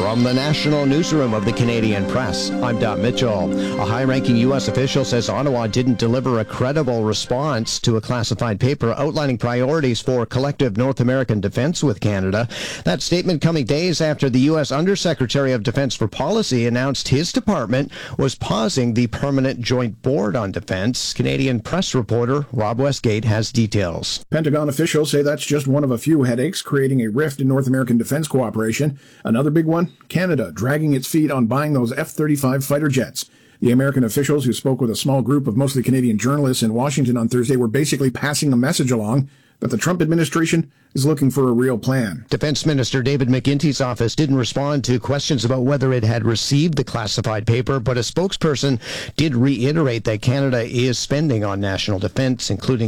From the National Newsroom of the Canadian Press, I'm Don Mitchell. A high-ranking U.S. official says Ottawa didn't deliver a credible response to a classified paper outlining priorities for collective North American defense with Canada. That statement coming days after the U.S. Undersecretary of Defense for Policy announced his department was pausing the Permanent Joint Board on Defense. Canadian Press reporter Rob Westgate has details. Pentagon officials say that's just one of a few headaches creating a rift in North American defense cooperation. Another big one, Canada dragging its feet on buying those F-35 fighter jets. The American officials who spoke with a small group of mostly Canadian journalists in Washington on Thursday were basically passing a message along that the Trump administration is looking for a real plan. Defense Minister David McGuinty's office didn't respond to questions about whether it had received the classified paper, but a spokesperson did reiterate that Canada is spending on national defense, including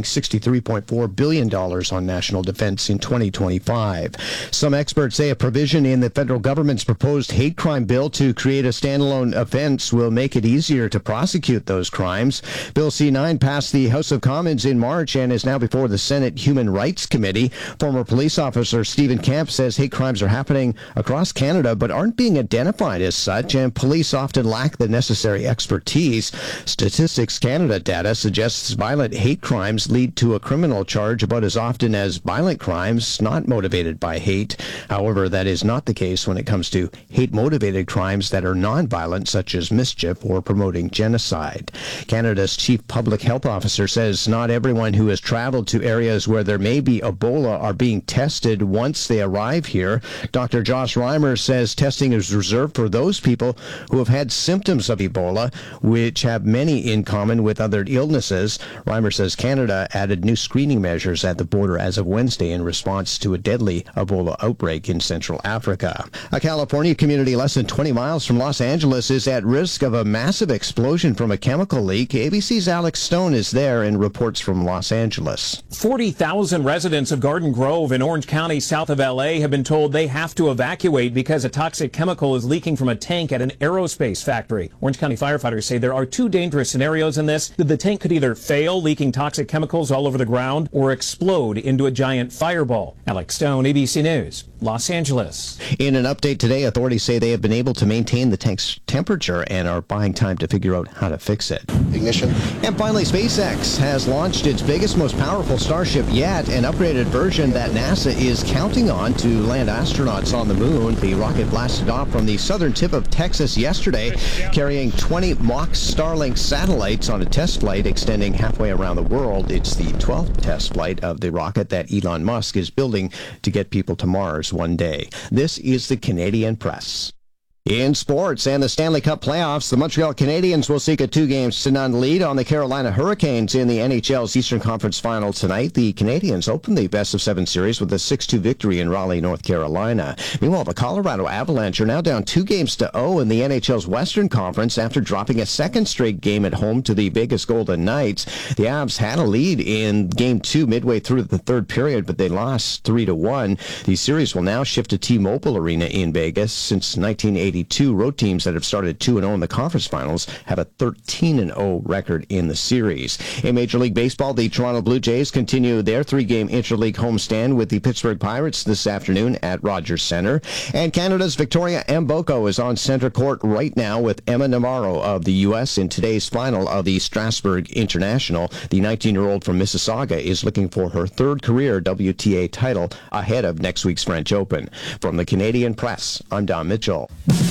$63.4 billion on national defense in 2025. Some experts say a provision in the federal government's proposed hate crime bill to create a standalone offense will make it easier to prosecute those crimes. Bill C-9 passed the House of Commons in March and is now before the Senate Human Rights Committee. Former police officer Stephen Camp says hate crimes are happening across Canada but aren't being identified as such, and police often lack the necessary expertise. Statistics Canada data suggests violent hate crimes lead to a criminal charge about as often as violent crimes not motivated by hate. However, that is not the case when it comes to hate-motivated crimes that are non-violent, such as mischief or promoting genocide. Canada's chief public health officer says not everyone who has traveled to areas where there may be Ebola are being tested once they arrive here. Dr. Josh Reimer says testing is reserved for those people who have had symptoms of Ebola, which have many in common with other illnesses. Reimer says Canada added new screening measures at the border as of Wednesday in response to a deadly Ebola outbreak in Central Africa. A California community less than 20 miles from Los Angeles is at risk of a massive explosion from a chemical leak. ABC's Alex Stone is there and reports from Los Angeles. 40,000 residents of Garden Grove in Orange County, south of L.A., have been told they have to evacuate because a toxic chemical is leaking from a tank at an aerospace factory. Orange County firefighters say there are two dangerous scenarios in this. The tank could either fail, leaking toxic chemicals all over the ground, or explode into a giant fireball. Alex Stone, ABC News, Los Angeles. In an update today, authorities say they have been able to maintain the tank's temperature and are buying time to figure out how to fix it. Ignition. And finally, SpaceX has launched its biggest, most powerful Starship yet, an upgraded version that NASA is counting on to land astronauts on the moon. The rocket blasted off from the southern tip of Texas yesterday, carrying 20 mock Starlink satellites on a test flight extending halfway around the world. It's the 12th test flight of the rocket that Elon Musk is building to get people to Mars one day. This is the Canadian Press. In sports and the Stanley Cup playoffs, the Montreal Canadiens will seek a 2-0 lead on the Carolina Hurricanes in the NHL's Eastern Conference Final tonight. The Canadiens opened the best-of-7 series with a 6-2 victory in Raleigh, North Carolina. Meanwhile, the Colorado Avalanche are now down 2-0 in the NHL's Western Conference after dropping a second straight game at home to the Vegas Golden Knights. The Avs had a lead in Game 2 midway through the third period, but they lost 3-1. The series will now shift to T-Mobile Arena in Vegas. Since 1982, road teams that have started 2-0 in the conference finals have a 13-0 record in the series. In Major League Baseball, the Toronto Blue Jays continue their 3-game interleague homestand with the Pittsburgh Pirates this afternoon at Rogers Centre. And Canada's Victoria Mboko is on center court right now with Emma Navarro of the U.S. in today's final of the Strasbourg International. The 19-year-old from Mississauga is looking for her third career WTA title ahead of next week's French Open. From the Canadian Press, I'm Don Mitchell.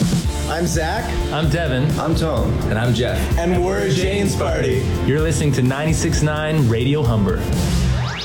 I'm Zach. I'm Devin. I'm Tom. And I'm Jeff. And we're Jane's Party. You're listening to 96.9 Radio Humber.